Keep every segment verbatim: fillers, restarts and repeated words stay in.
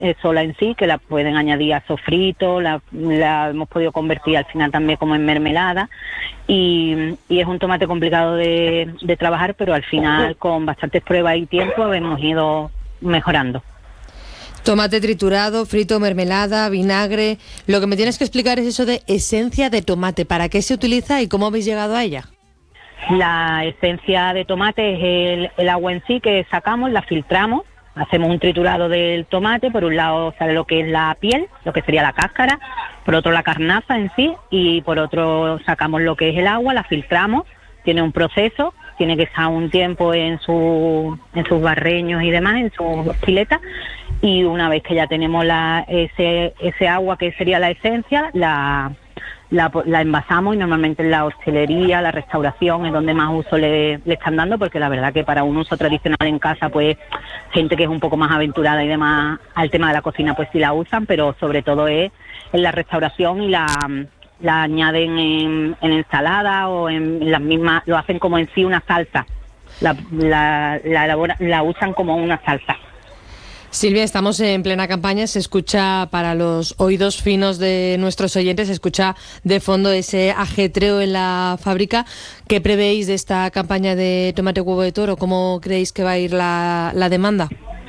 eh, sola en sí, que la pueden añadir a sofrito, la, la hemos podido convertir al final también como en mermelada, y, y es un tomate complicado de, de trabajar, pero al final con bastantes pruebas y tiempo hemos ido mejorando. Tomate triturado, frito, mermelada, vinagre. Lo que me tienes que explicar es eso de esencia de tomate. ¿Para qué se utiliza y cómo habéis llegado a ella? La esencia de tomate es el, el agua en sí que sacamos, la filtramos, hacemos un triturado del tomate. Por un lado sale lo que es la piel, lo que sería la cáscara, por otro la carnaza en sí, y por otro sacamos lo que es el agua, la filtramos. Tiene un proceso, tiene que estar un tiempo en, su, en sus barreños y demás, en sus piletas, y una vez que ya tenemos la, ese, ese agua que sería la esencia, la, la, la envasamos, y normalmente en la hostelería, la restauración es donde más uso le, le están dando, porque la verdad que para un uso tradicional en casa, pues gente que es un poco más aventurada y demás al tema de la cocina, pues sí la usan, pero sobre todo es en la restauración, y la... la añaden en, en ensalada o en las mismas, lo hacen como en sí una salsa, la, la, la, elabora, la usan como una salsa. Silvia, estamos en plena campaña, se escucha para los oídos finos de nuestros oyentes, se escucha de fondo ese ajetreo en la fábrica. ¿Qué prevéis de esta campaña de tomate huevo de toro? ¿Cómo creéis que va a ir la, la demanda?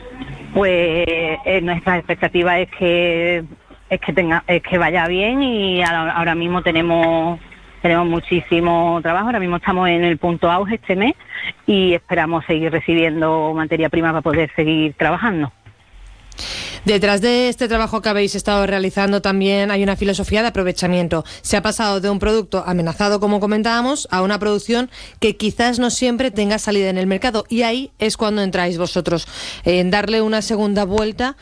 Pues eh, nuestra expectativa es que es que tenga es que vaya bien, y ahora, ahora mismo tenemos tenemos muchísimo trabajo. Ahora mismo estamos en el punto auge este mes y esperamos seguir recibiendo materia prima para poder seguir trabajando. Detrás de este trabajo que habéis estado realizando también hay una filosofía de aprovechamiento. Se ha pasado de un producto amenazado, como comentábamos, a una producción que quizás no siempre tenga salida en el mercado, y ahí es cuando entráis vosotros, en darle una segunda vuelta,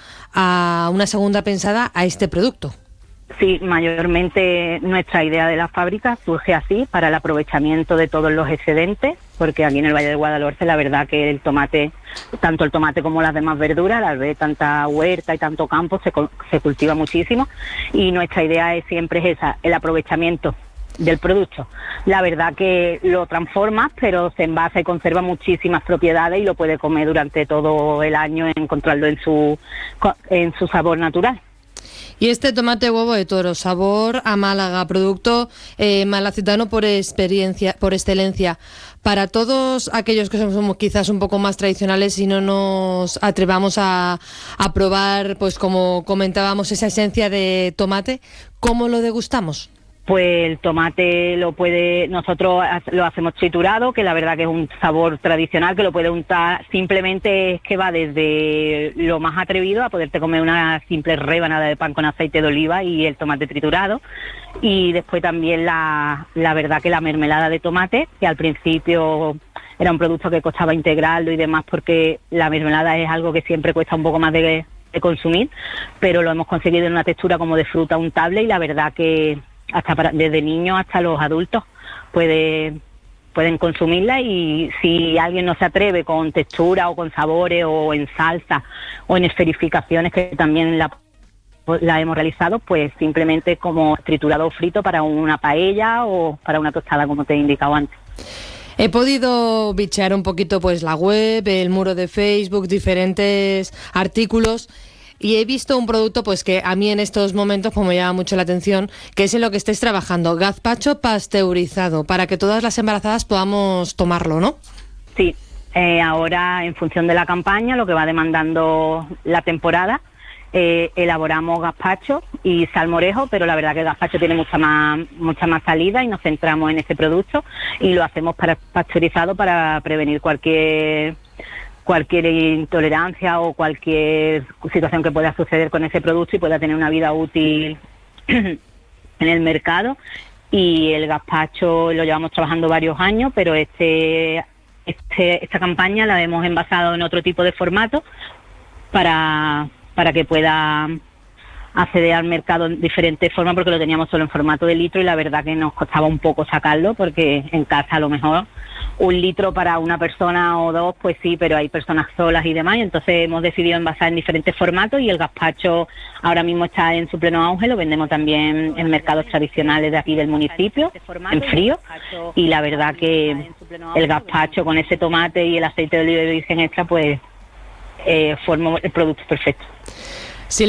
a una segunda pensada a este producto. Sí, mayormente nuestra idea de la fábrica surge así, para el aprovechamiento de todos los excedentes, porque aquí en el Valle del Guadalhorce la verdad que el tomate, tanto el tomate como las demás verduras, al ver tanta huerta y tanto campo, se, se cultiva muchísimo, y nuestra idea es, siempre es esa, el aprovechamiento del producto. La verdad que lo transformas, pero se envasa y conserva muchísimas propiedades, y lo puede comer durante todo el año, encontrarlo en su, en su sabor natural. Y este tomate huevo de toro, sabor a Málaga, producto eh, malacitano por experiencia, por excelencia. Para todos aquellos que somos quizás un poco más tradicionales y no nos atrevamos a, a probar, pues como comentábamos, esa esencia de tomate, ¿cómo lo degustamos? Pues el tomate lo puede, nosotros lo hacemos triturado, que la verdad que es un sabor tradicional, que lo puede untar, simplemente es que va desde lo más atrevido a poderte comer una simple rebanada de pan con aceite de oliva y el tomate triturado, y después también la, la verdad que la mermelada de tomate, que al principio era un producto que costaba integrarlo y demás, porque la mermelada es algo que siempre cuesta un poco más de, de consumir, pero lo hemos conseguido en una textura como de fruta untable, y la verdad que hasta para, desde niños hasta los adultos puede, pueden consumirla, y si alguien no se atreve con textura o con sabores o en salsa o en esferificaciones, que también la, la hemos realizado, pues simplemente como triturado o frito para una paella o para una tostada, como te he indicado antes. He podido bichear un poquito pues la web, el muro de Facebook, diferentes artículos, y he visto un producto pues que a mí en estos momentos pues, me llama mucho la atención, que es en lo que estáis trabajando, gazpacho pasteurizado, para que todas las embarazadas podamos tomarlo, ¿no? Sí, eh, ahora en función de la campaña, lo que va demandando la temporada, eh, elaboramos gazpacho y salmorejo, pero la verdad que el gazpacho tiene mucha más, mucha más salida, y nos centramos en ese producto y lo hacemos para pasteurizado para prevenir cualquier... cualquier intolerancia o cualquier situación que pueda suceder con ese producto y pueda tener una vida útil en el mercado. Y el gazpacho lo llevamos trabajando varios años, pero este, este esta campaña la hemos envasado en otro tipo de formato para, para que pueda acceder al mercado en diferentes formas, porque lo teníamos solo en formato de litro y la verdad que nos costaba un poco sacarlo, porque en casa a lo mejor un litro para una persona o dos, pues sí, pero hay personas solas y demás, y entonces hemos decidido envasar en diferentes formatos, y el gazpacho ahora mismo está en su pleno auge, lo vendemos también en mercados tradicionales de aquí del municipio, en frío, y la verdad que el gazpacho con ese tomate y el aceite de oliva virgen extra, pues eh, forma el producto perfecto.